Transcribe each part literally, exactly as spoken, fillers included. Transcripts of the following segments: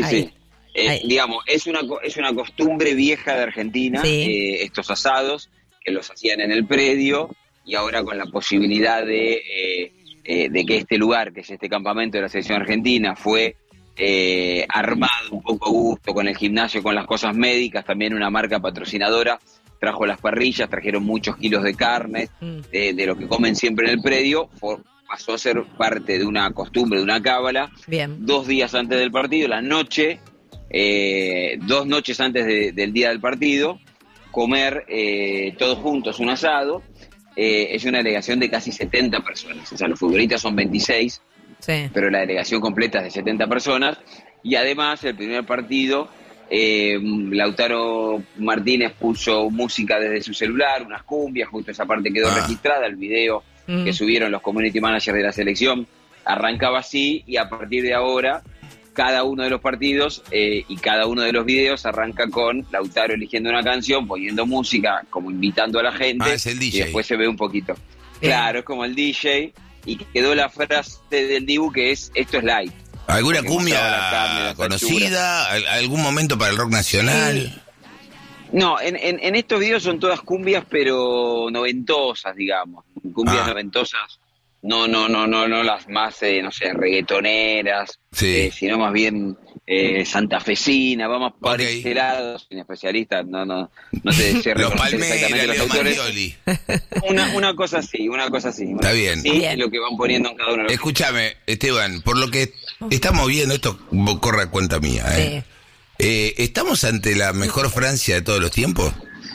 Sí. Eh, digamos, es una es una costumbre vieja de Argentina, sí. eh, estos asados, que los hacían en el predio, y ahora con la posibilidad de, eh, eh, de que este lugar, que es este campamento de la selección argentina, fue eh, armado un poco a gusto, con el gimnasio, con las cosas médicas, también una marca patrocinadora, trajo las parrillas, trajeron muchos kilos de carne, de, de lo que comen siempre en el predio, por, pasó a ser parte de una costumbre, de una cábala. Bien. Dos días antes del partido, la noche, eh, dos noches antes de, del día del partido, comer eh, todos juntos un asado. Eh, es una delegación de casi setenta personas, o sea, los futbolistas son veintiséis, sí. pero la delegación completa es de setenta personas, y además el primer partido, eh, Lautaro Martínez puso música desde su celular, unas cumbias, justo esa parte quedó ah. registrada, el video mm. que subieron los community managers de la selección arrancaba así, y a partir de ahora cada uno de los partidos eh, y cada uno de los videos arranca con Lautaro eligiendo una canción, poniendo música, como invitando a la gente. Ah, es el D J. Y después se ve un poquito. Bien. Claro, es como el D J, y quedó la frase del Dibu que es, esto es light. ¿Alguna cumbia carne, conocida? ¿Algún momento para el rock nacional? Sí. No, en, en, en estos videos son todas cumbias, pero noventosas, digamos. Cumbias ah. noventosas. No, no, no, no, no las más, eh, no sé, reggaetoneras, sí. eh, sino más bien eh, santafesina, vamos por okay. este lado, sin especialista, no, no, no te sé reconocer exactamente los autores. Una, una cosa así, una cosa así. Está una, bien. Sí, bien. Lo que van poniendo en cada uno de los... Escúchame, Esteban, por lo que estamos viendo, esto corre a cuenta mía, ¿eh? Sí. Eh, ¿Estamos ante la mejor Francia de todos los tiempos?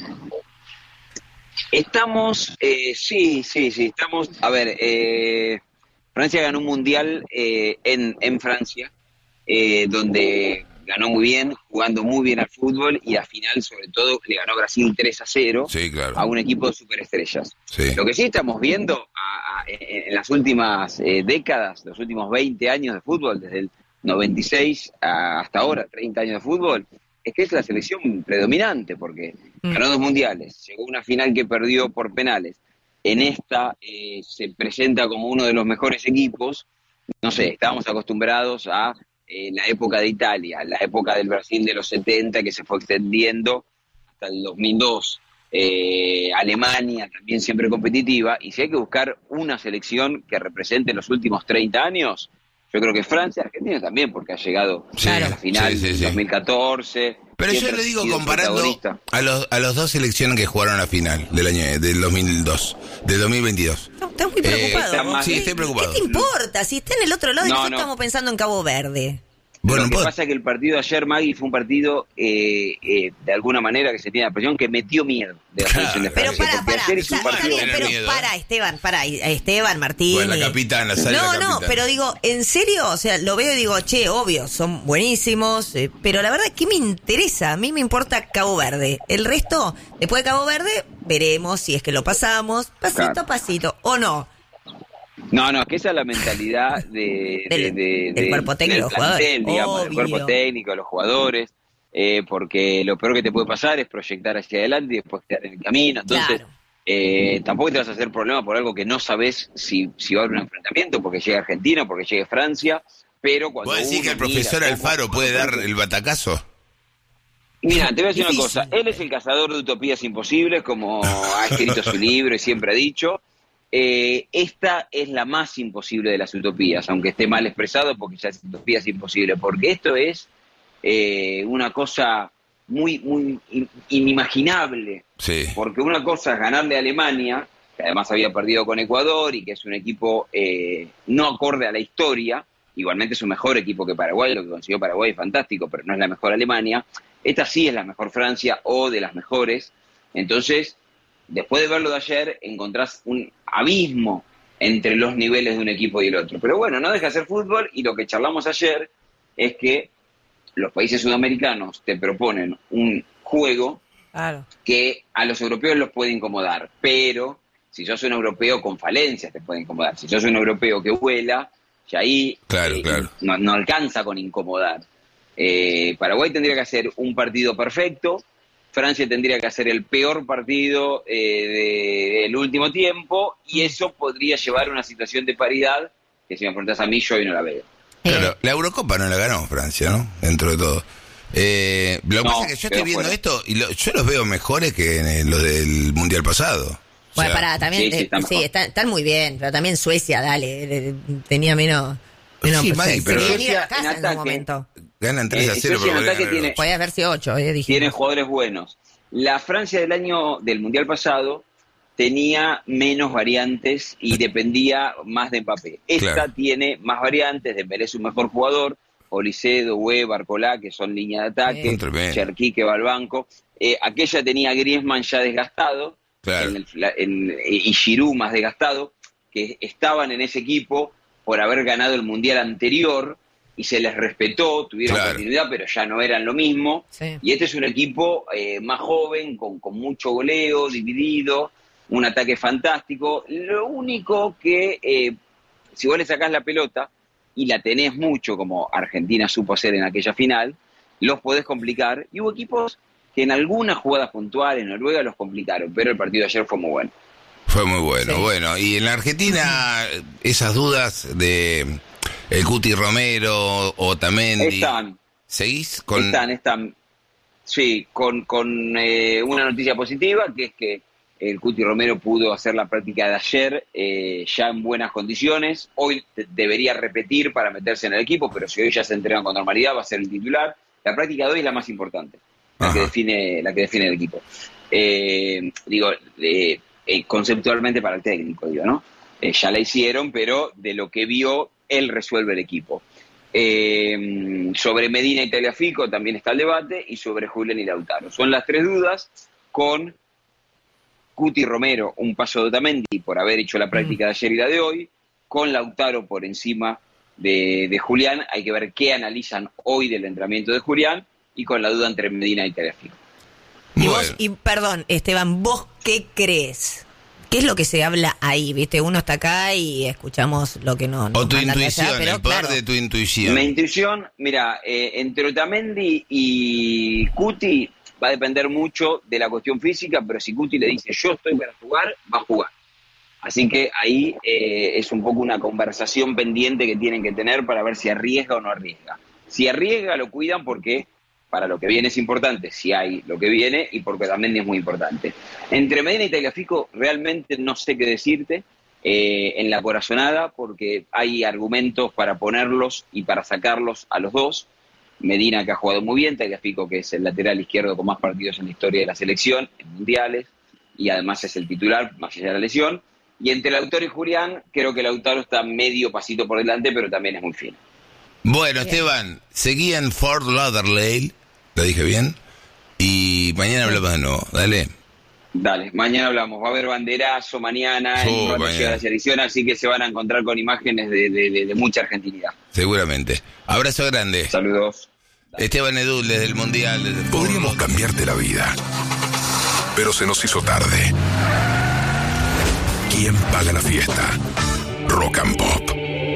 Estamos, eh, sí, sí, sí, estamos, a ver, eh, Francia ganó un mundial eh, en, en Francia, eh, donde ganó muy bien, jugando muy bien al fútbol, y al final, sobre todo, le ganó Brasil tres a cero sí, claro. a un equipo de superestrellas. Sí. Lo que sí estamos viendo a, a, en las últimas eh, décadas, los últimos veinte años de fútbol, desde el noventa y seis a, hasta ahora, treinta años de fútbol, es que es la selección predominante, porque mm. ganó dos mundiales, llegó a una final que perdió por penales. En esta eh, se presenta como uno de los mejores equipos. No sé, estábamos acostumbrados a eh, la época de Italia, la época del Brasil de los setenta, que se fue extendiendo hasta el dos mil dos. Eh, Alemania también siempre competitiva, y si hay que buscar una selección que represente los últimos treinta años, yo creo que Francia, Argentina también, porque ha llegado sí, a la final sí, sí, sí. dos mil catorce. Pero yo le digo, comparando a los a los dos selecciones que jugaron la final del año del dos mil dos, del dos mil veintidós. Estás muy preocupado. Eh, más, sí, estoy preocupado. ¿Qué te importa? Si está en el otro lado, no, y nosotros no. estamos pensando en Cabo Verde. Bueno, lo que pasa es que el partido de ayer, Maggie, fue un partido eh, eh, de alguna manera que se tiene la presión, que metió miedo de la selección de Francia. Pero para, para, ayer hizo un partido bien, pero miedo, para, Esteban, para, Esteban Martínez. Bueno, la capitana, sale No, la capitana. no, pero digo, en serio, o sea, lo veo y digo, che, obvio, son buenísimos, eh, pero la verdad, ¿qué me interesa? A mí me importa Cabo Verde. El resto, después de Cabo Verde, veremos si es que lo pasamos, pasito claro. a pasito, o no. No, no, es que esa es la mentalidad de, del, de, de, del de, cuerpo técnico, del plantel, digamos, del cuerpo técnico, de los jugadores, eh, porque lo peor que te puede pasar es proyectar hacia adelante y después quedar en el camino. Entonces, claro. eh, tampoco te vas a hacer problema por algo que no sabes si, si va a haber un enfrentamiento, porque llegue Argentina, porque llegue Francia, pero cuando ¿Vos decís que el profesor mira, Alfaro puede dar el batacazo? Mira, te voy a decir una cosa, él es el cazador de utopías imposibles, como ha escrito su libro y siempre ha dicho. Eh, esta es la más imposible de las utopías, aunque esté mal expresado, porque ya es utopía es imposible, porque esto es eh, una cosa muy muy inimaginable, sí. porque una cosa es ganarle a Alemania, que además había perdido con Ecuador y que es un equipo eh, no acorde a la historia, igualmente es un mejor equipo que Paraguay, lo que consiguió Paraguay es fantástico, pero no es la mejor Alemania. Esta sí es la mejor Francia, o de las mejores. Entonces, después de verlo de ayer, encontrás un abismo entre los niveles de un equipo y el otro. Pero bueno, no deja de ser fútbol, y lo que charlamos ayer es que los países sudamericanos te proponen un juego claro. que a los europeos los puede incomodar, pero si sos un europeo con falencias te puede incomodar. Si sos un europeo que vuela, ya ahí claro, eh, claro. No, no alcanza con incomodar. Eh, Paraguay tendría que hacer un partido perfecto, Francia tendría que hacer el peor partido eh, del último tiempo, y eso podría llevar a una situación de paridad que, si me preguntas a mí, yo hoy no la veo. Claro, eh. la Eurocopa no la ganó Francia, ¿no? Dentro de todo. Eh, lo que no, pasa es que yo estoy viendo fuera. esto y lo, yo los veo mejores que en los del Mundial pasado. Bueno, o sea, pará, también, sí, sí, está eh, sí están, están muy bien, pero también Suecia, dale, tenía menos... menos sí, Mari, pero Suecia en, en un momento. Ganan tres a cero, eh, pero en tiene, podía haber sido ocho, eh, tiene jugadores buenos. La Francia del año del Mundial pasado tenía menos variantes y dependía más de Mbappé. Esta claro. tiene más variantes, Dembélé es un mejor jugador, Olise, Doué, Barcola, que son línea de ataque, Cherki que va al banco. Eh, aquella tenía Griezmann ya desgastado, claro. en el, en, y Giroud más desgastado, que estaban en ese equipo por haber ganado el Mundial anterior y se les respetó, tuvieron claro. continuidad, pero ya no eran lo mismo. Sí. Y este es un equipo eh, más joven, con, con mucho goleo, dividido, un ataque fantástico. Lo único que, eh, si vos le sacás la pelota y la tenés mucho, como Argentina supo hacer en aquella final, los podés complicar. Y hubo equipos que en algunas jugadas puntuales, en Noruega, los complicaron, pero el partido de ayer fue muy bueno. Fue muy bueno, sí. Bueno. Y en la Argentina, esas dudas de el Cuti Romero, Otamendi... Están. ¿Seguís con...? Están, están. Sí, con, con eh, una noticia positiva, que es que el Cuti Romero pudo hacer la práctica de ayer eh, ya en buenas condiciones. Hoy te, debería repetir para meterse en el equipo, pero si hoy ya se entregan con normalidad va a ser el titular. La práctica de hoy es la más importante, la que define, la que define el equipo. Eh, digo, eh, eh, conceptualmente para el técnico, digo, ¿no? Eh, ya la hicieron, pero de lo que vio, él resuelve el equipo. Eh, sobre Medina y Tagliafico también está el debate, y sobre Julián y Lautaro. Son las tres dudas, con Cuti Romero un paso de Otamendi por haber hecho la práctica de ayer y la de hoy, con Lautaro por encima de, de Julián. Hay que ver qué analizan hoy del entrenamiento de Julián, y con la duda entre Medina y Tagliafico. Y vos, y perdón, Esteban, ¿vos qué crees? ¿Qué es lo que se habla ahí? ¿Viste? Uno está acá y escuchamos lo que no... O tu intuición, allá, pero, el poder claro. de tu intuición. Mi intuición, mira, eh, entre Otamendi y Cuti va a depender mucho de la cuestión física, pero si Cuti le dice yo estoy para jugar, va a jugar. Así que ahí eh, es un poco una conversación pendiente que tienen que tener para ver si arriesga o no arriesga. Si arriesga, lo cuidan porque para lo que viene es importante, si hay lo que viene, y porque también es muy importante. Entre Medina y Tagliafico realmente no sé qué decirte eh, en la corazonada, porque hay argumentos para ponerlos y para sacarlos a los dos. Medina, que ha jugado muy bien, Tagliafico, que es el lateral izquierdo con más partidos en la historia de la selección, en mundiales, y además es el titular, más allá de la lesión. Y entre Lautaro y Julián, creo que Lautaro está medio pasito por delante, pero también es muy fino. Bueno, bien. Esteban, seguí en Fort Lauderdale, lo dije bien, y mañana hablamos de nuevo, dale. Dale, mañana hablamos, va a haber banderazo mañana oh, en cuanto llega la selección, así que se van a encontrar con imágenes de, de, de, de mucha argentinidad. Seguramente. Abrazo grande. Saludos. Dale. Esteban Edul, desde el Mundial. Desde el Podríamos cambiarte la vida, pero se nos hizo tarde. ¿Quién paga la fiesta? Rock and Pop.